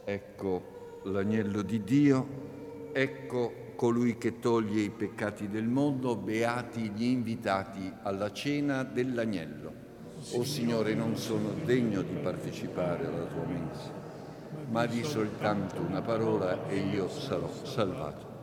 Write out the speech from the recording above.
Ecco l'agnello di Dio, ecco colui che toglie i peccati del mondo, beati gli invitati alla cena dell'agnello. O Signore, non sono degno di partecipare alla tua mensa, ma di soltanto una parola e io sarò salvato.